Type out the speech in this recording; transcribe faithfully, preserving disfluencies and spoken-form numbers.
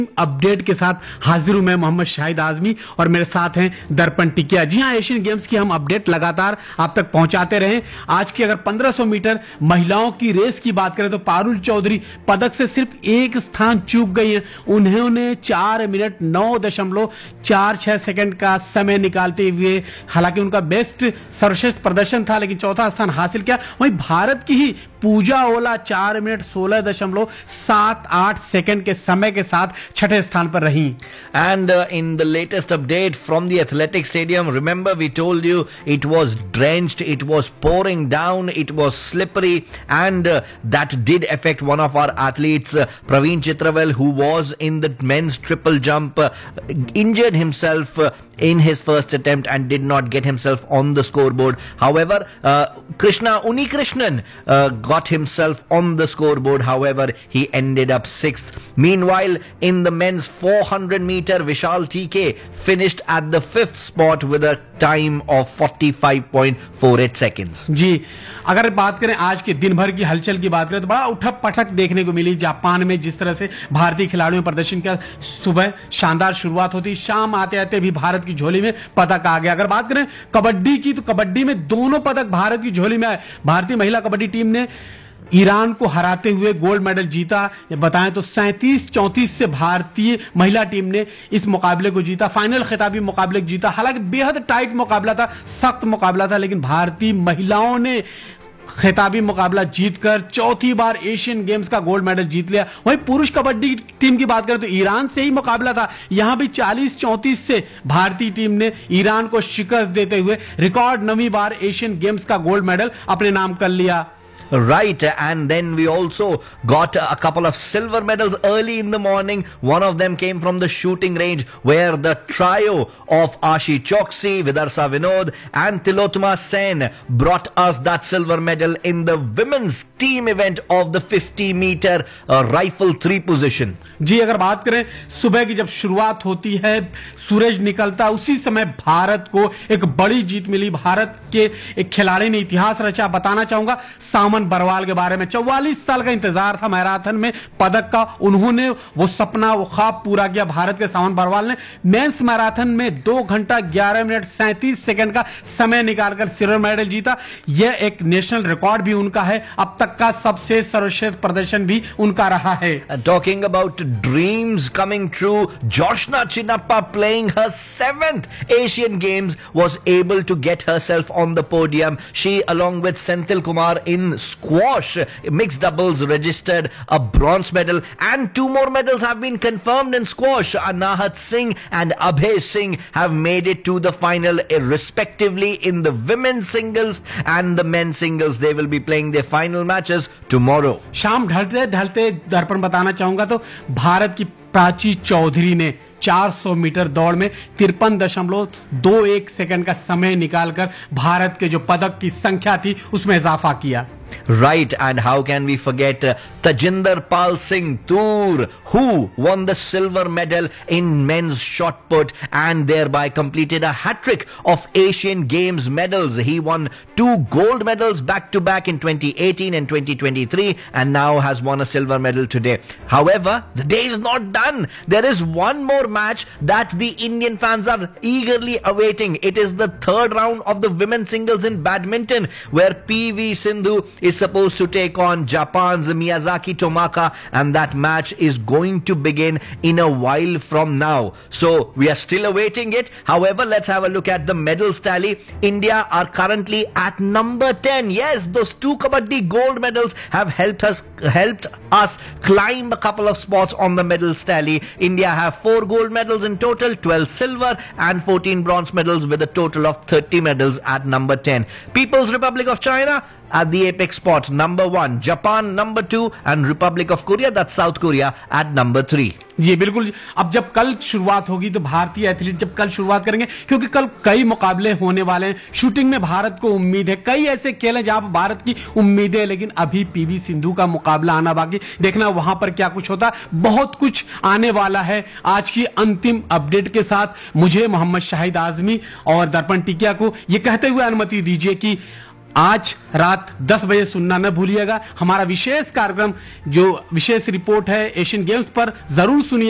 Update के साथ हाजिर हूं मैं मोहम्मद शाहिद आजमी और मेरे साथ हैं दर्पण टिकिया। जी हां, एशियन गेम्स की हम अपडेट लगातार आप तक पहुंचाते रहे। आज की अगर पंद्रह सौ मीटर महिलाओं की रेस की बात करें तो पारुल चौधरी पदक से सिर्फ एक स्थान चूक गई हैं। उन्होंने चार मिनट नौ दशमलव चार छह सेकंड का समय निकालते हुए, हालांकि उनका बेस्ट सर्वश्रेष्ठ प्रदर्शन था, लेकिन चौथा स्थान हासिल किया। वहीं भारत की ही पूजा ओला चार मिनट सोलह दशमलव सात आठ सेकंड के समय के साथ छठे स्थान पर रही। And uh, in the latest update from the athletic stadium, remember we told you it was drenched, it was pouring down, it was slippery, and uh, that did affect one of our athletes, uh, Praveen Chitravel, who was in the men's triple jump, uh, injured himself uh, in his first attempt and did not get himself on the scoreboard. However, uh, Krishna Unikrishnan uh, got himself on the scoreboard. However, he ended up sixth. Meanwhile, in the men's four hundred meter, Vishal T K finished at the fifth spot with a time of forty-five point four eight seconds. जी, अगर बात करें आज के दिन भर की हलचल की बात करें तो बड़ा उठक पटक देखने को मिली। जापान में जिस तरह से भारतीय खिलाड़ियों प्रदर्शन किया, सुबह शानदार शुरुआत होती, शाम आते आते भी भारत की झोली में पदक आ गया। अगर बात करें कबड्डी की तो कबड्डी में दोनों पदक भारत की झोली में आए। भारतीय महिला कबड्डी टीम ने ईरान को हराते हुए गोल्ड मेडल जीता। बताएं तो सैंतीस चौंतीस से भारतीय महिला टीम ने इस मुकाबले को जीता, फाइनल खिताबी मुकाबले को जीता। हालांकि बेहद टाइट मुकाबला था, सख्त मुकाबला था, लेकिन भारतीय महिलाओं ने खिताबी मुकाबला जीतकर चौथी बार एशियन गेम्स का गोल्ड मेडल जीत लिया। वहीं पुरुष कबड्डी टीम की बात करें तो ईरान से ही मुकाबला था। यहां भी चालीस चौंतीस से भारतीय टीम ने ईरान को शिकस्त देते हुए रिकॉर्ड नवीं बार एशियन गेम्स का गोल्ड मेडल अपने नाम कर लिया। Right, and then we also got a couple of silver medals early in the morning. One of them came from the shooting range, where the trio of Ashi Choksi, Vidarsa Vinod and Tilotma Sen brought us that silver medal in the women's team event of the fifty meter uh, rifle three position. जी, अगर बात करें सुबह की जब शुरुआत होती है, सूरज निकलता, उसी समय भारत को एक बड़ी जीत मिली। भारत के एक खिलाड़ी ने इतिहास रचा। बताना चाहूंगा सामन बरवाल के बारे में। चौवालीस साल का इंतजार था मैराथन में पदक का, उन्होंने वो सपना, वो ख्वाब पूरा किया। भारत के सामन बरवाल ने मेंस मैराथन में दो घंटा ग्यारह मिनट सैंतीस सेकंड का समय निकालकर सिल्वर मेडल जीता। यह एक नेशनल रिकॉर्ड भी उनका है, अब तक का सबसे सर्वश्रेष्ठ प्रदर्शन भी उनका रहा है। Talking about dreams coming true, Joshna Chinnappa, playing her seventh Asian Games, was able to get herself on the podium. She, along with Senthil Kumar in squash mixed doubles, registered a bronze medal, and two more medals have been confirmed in squash. Anahat Singh and Abhay Singh have made it to the final respectively in the women's singles and the men's singles. They will be playing their final matches tomorrow. शाम ढलते ढलते दर्पण बताना चाहूंगा तो भारत की प्राची चौधरी ने चार सौ मीटर दौड़ में तिरपन दशमलव दो एक सेकंड का समय निकालकर भारत के जो पदक की संख्या थी उसमें इजाफा किया। Right, and how can we forget uh, Tajinder Pal Singh Toor, who won the silver medal in men's shot put and thereby completed a hat-trick of Asian Games medals. He won two gold medals back-to-back in twenty eighteen and twenty twenty-three and now has won a silver medal today. However, the day is not done. There is one more match that the Indian fans are eagerly awaiting. It is the third round of the women's singles in badminton, where P V Sindhu is supposed to take on Japan's Miyazaki Tomaka, and that match is going to begin in a while from now. So we are still awaiting it. However, let's have a look at the medals tally. India are currently at number ten. Yes, those two Kabaddi gold medals have helped us helped us climb a couple of spots on the medals tally. India have four gold medals in total, twelve silver and fourteen bronze medals, with a total of thirty medals at number ten. People's Republic of China at the apex spot number one, Japan number two, and Republic of Korea, that's South Korea, at number three. जी बिल्कुल। अब जब कल शुरुआत होगी तो भारतीय athlete जब कल शुरुआत करेंगे, क्योंकि कल कई मुकाबले होने वाले हैं। शूटिंग में भारत को उम्मीद है, कई ऐसे खेल हैं जहां पर भारत की उम्मीद है, लेकिन अभी पीवी सिंधु का मुकाबला आना बाकी। देखना वहां पर क्या कुछ होता, बहुत कुछ आने वाला है। आज की अंतिम अपडेट के साथ मुझे मोहम्मद शाहिद आजमी और दर्पण टिकिया को ये कहते हुए अनुमति दीजिए कि आज रात दस बजे सुनना न भूलिएगा। हमारा विशेष कार्यक्रम जो विशेष रिपोर्ट है एशियन गेम्स पर, जरूर सुनिए।